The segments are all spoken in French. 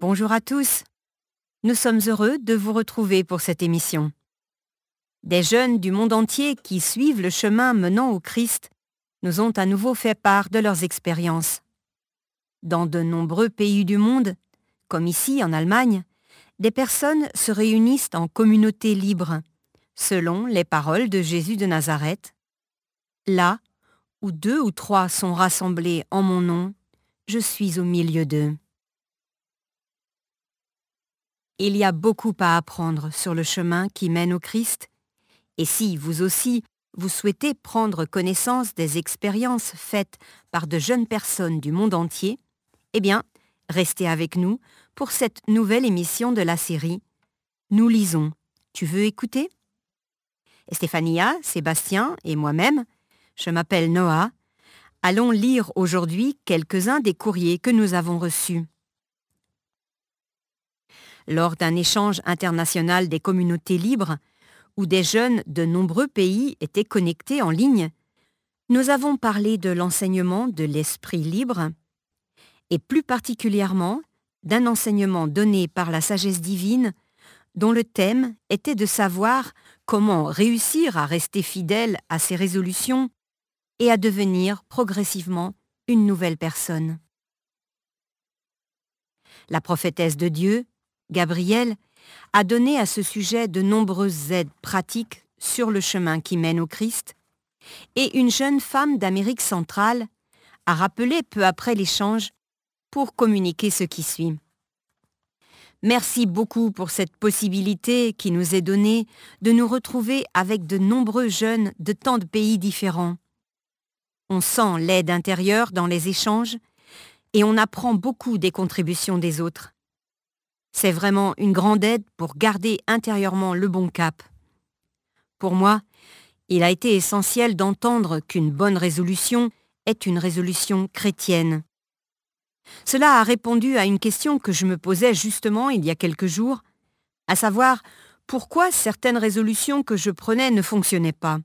Bonjour à tous. Nous sommes heureux de vous retrouver pour cette émission. Des jeunes du monde entier qui suivent le chemin menant au Christ nous ont à nouveau fait part de leurs expériences. Dans de nombreux pays du monde, comme ici en Allemagne, des personnes se réunissent en communautés libres, selon les paroles de Jésus de Nazareth. Là où 2 ou 3 sont rassemblés en mon nom, je suis au milieu d'eux. Il y a beaucoup à apprendre sur le chemin qui mène au Christ, et si vous aussi, vous souhaitez prendre connaissance des expériences faites par de jeunes personnes du monde entier, eh bien, restez avec nous pour cette nouvelle émission de la série « Nous lisons ». Tu veux écouter? Stéphania, Sébastien et moi-même, je m'appelle Noah, allons lire aujourd'hui quelques-uns des courriers que nous avons reçus. Lors d'un échange international des communautés libres, où des jeunes de nombreux pays étaient connectés en ligne, nous avons parlé de l'enseignement de l'esprit libre, et plus particulièrement d'un enseignement donné par la sagesse divine, dont le thème était de savoir comment réussir à rester fidèle à ses résolutions et à devenir progressivement une nouvelle personne. La prophétesse de Dieu, Gabrielle, a donné à ce sujet de nombreuses aides pratiques sur le chemin qui mène au Christ, et une jeune femme d'Amérique centrale a rappelé peu après l'échange pour communiquer ce qui suit. Merci beaucoup pour cette possibilité qui nous est donnée de nous retrouver avec de nombreux jeunes de tant de pays différents. On sent l'aide intérieure dans les échanges et on apprend beaucoup des contributions des autres. C'est vraiment une grande aide pour garder intérieurement le bon cap. Pour moi, il a été essentiel d'entendre qu'une bonne résolution est une résolution chrétienne. Cela a répondu à une question que je me posais justement il y a quelques jours, à savoir pourquoi certaines résolutions que je prenais ne fonctionnaient pas.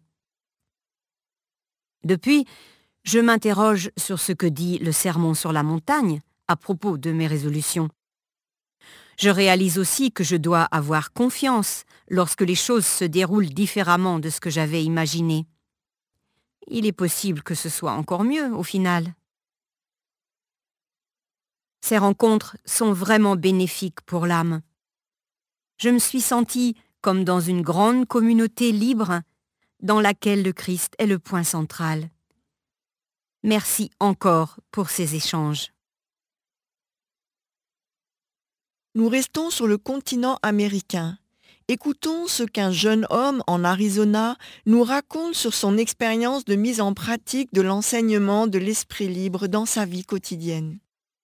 Depuis, je m'interroge sur ce que dit le Sermon sur la montagne à propos de mes résolutions. Je réalise aussi que je dois avoir confiance lorsque les choses se déroulent différemment de ce que j'avais imaginé. Il est possible que ce soit encore mieux au final. Ces rencontres sont vraiment bénéfiques pour l'âme. Je me suis sentie comme dans une grande communauté libre dans laquelle le Christ est le point central. Merci encore pour ces échanges. Nous restons sur le continent américain. Écoutons ce qu'un jeune homme en Arizona nous raconte sur son expérience de mise en pratique de l'enseignement de l'esprit libre dans sa vie quotidienne.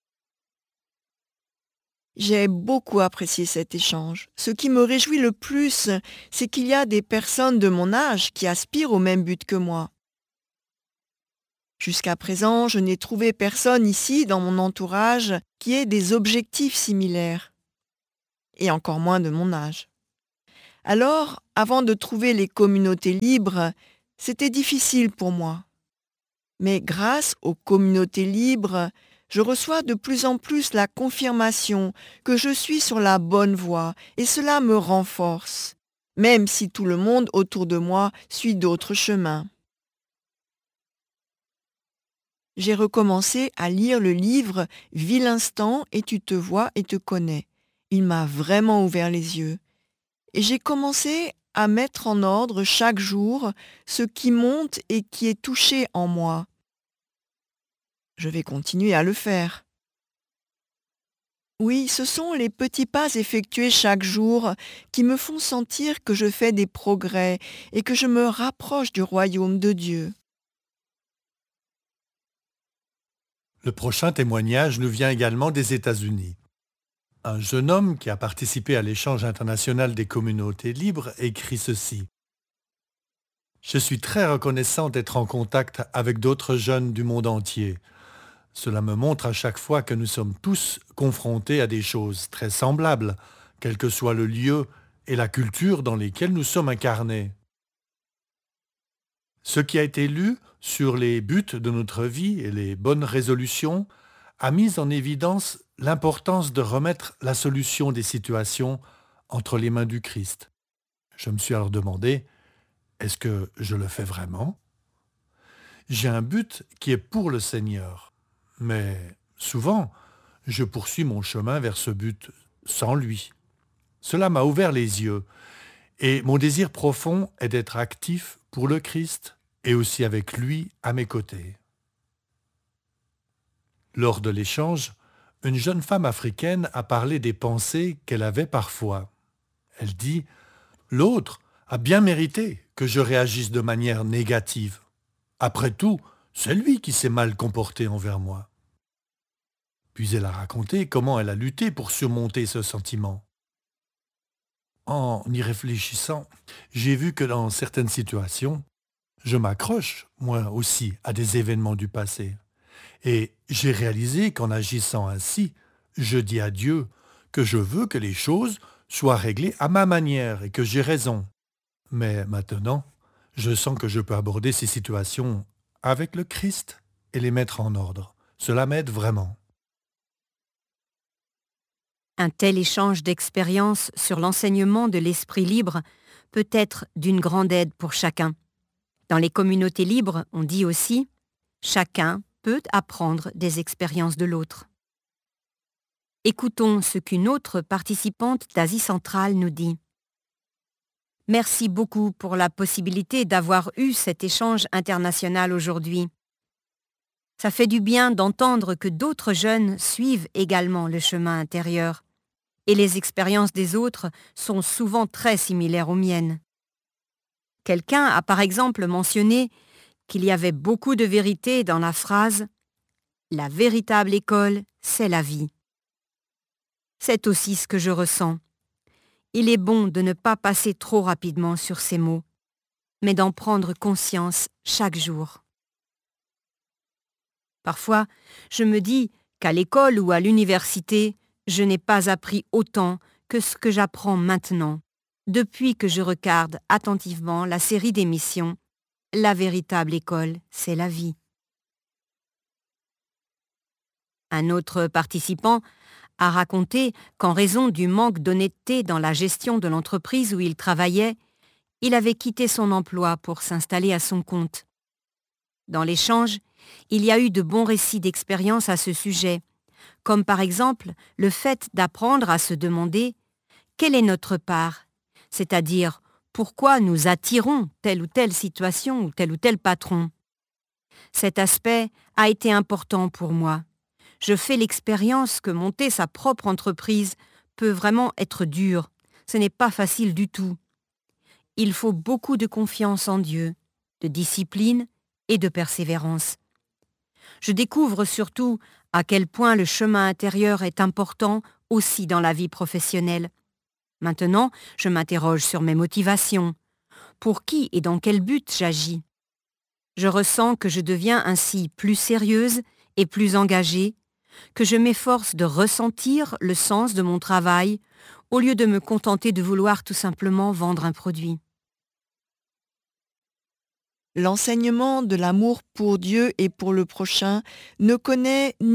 J'ai beaucoup apprécié cet échange. Ce qui me réjouit le plus, c'est qu'il y a des personnes de mon âge qui aspirent au même but que moi. Jusqu'à présent, je n'ai trouvé personne ici dans mon entourage qui ait des objectifs similaires, et encore moins de mon âge. Alors, avant de trouver les communautés libres, c'était difficile pour moi. Mais grâce aux communautés libres, je reçois de plus en plus la confirmation que je suis sur la bonne voie et cela me renforce, même si tout le monde autour de moi suit d'autres chemins. J'ai recommencé à lire le livre « Vis l'instant et tu te vois et te connais ». Il m'a vraiment ouvert les yeux. Et j'ai commencé à mettre en ordre chaque jour ce qui monte et qui est touché en moi. Je vais continuer à le faire. Oui, ce sont les petits pas effectués chaque jour qui me font sentir que je fais des progrès et que je me rapproche du royaume de Dieu. Le prochain témoignage nous vient également des États-Unis. Un jeune homme qui a participé à l'échange international des communautés libres écrit ceci. « Je suis très reconnaissant d'être en contact avec d'autres jeunes du monde entier. Cela me montre à chaque fois que nous sommes tous confrontés à des choses très semblables, quel que soit le lieu et la culture dans lesquels nous sommes incarnés. Ce qui a été lu sur les buts de notre vie et les bonnes résolutions a mis en évidence l'importance de remettre la solution des situations entre les mains du Christ. Je me suis alors demandé, est-ce que je le fais vraiment? J'ai un but qui est pour le Seigneur, mais souvent, je poursuis mon chemin vers ce but sans lui. Cela m'a ouvert les yeux, et mon désir profond est d'être actif pour le Christ et aussi avec lui à mes côtés. Lors de l'échange, une jeune femme africaine a parlé des pensées qu'elle avait parfois. Elle dit « L'autre a bien mérité que je réagisse de manière négative. Après tout, c'est lui qui s'est mal comporté envers moi. » Puis elle a raconté comment elle a lutté pour surmonter ce sentiment. En y réfléchissant, j'ai vu que dans certaines situations, je m'accroche, moi aussi, à des événements du passé. Et j'ai réalisé qu'en agissant ainsi, je dis à Dieu que je veux que les choses soient réglées à ma manière et que j'ai raison. Mais maintenant, je sens que je peux aborder ces situations avec le Christ et les mettre en ordre. Cela m'aide vraiment. Un tel échange d'expériences sur l'enseignement de l'esprit libre peut être d'une grande aide pour chacun. Dans les communautés libres, on dit aussi « chacun peut apprendre des expériences de l'autre ». Écoutons ce qu'une autre participante d'Asie centrale nous dit. Merci beaucoup pour la possibilité d'avoir eu cet échange international aujourd'hui. Ça fait du bien d'entendre que d'autres jeunes suivent également le chemin intérieur. Et les expériences des autres sont souvent très similaires aux miennes. Quelqu'un a par exemple mentionné qu'il y avait beaucoup de vérité dans la phrase « La véritable école, c'est la vie ». C'est aussi ce que je ressens. Il est bon de ne pas passer trop rapidement sur ces mots, mais d'en prendre conscience chaque jour. Parfois, je me dis qu'à l'école ou à l'université, je n'ai pas appris autant que ce que j'apprends maintenant, depuis que je regarde attentivement la série d'émissions « La véritable école, c'est la vie ». Un autre participant a raconté qu'en raison du manque d'honnêteté dans la gestion de l'entreprise où il travaillait, il avait quitté son emploi pour s'installer à son compte. Dans l'échange, il y a eu de bons récits d'expérience à ce sujet, comme par exemple le fait d'apprendre à se demander quelle est notre part, c'est-à-dire pourquoi nous attirons telle ou telle situation ou tel patron. Cet aspect a été important pour moi. Je fais l'expérience que monter sa propre entreprise peut vraiment être dur. Ce n'est pas facile du tout. Il faut beaucoup de confiance en Dieu, de discipline et de persévérance. Je découvre surtout à quel point le chemin intérieur est important aussi dans la vie professionnelle. Maintenant, je m'interroge sur mes motivations. Pour qui et dans quel but j'agis? Je ressens que je deviens ainsi plus sérieuse et plus engagée, que je m'efforce de ressentir le sens de mon travail au lieu de me contenter de vouloir tout simplement vendre un produit. L'enseignement de l'amour pour Dieu et pour le prochain ne connaît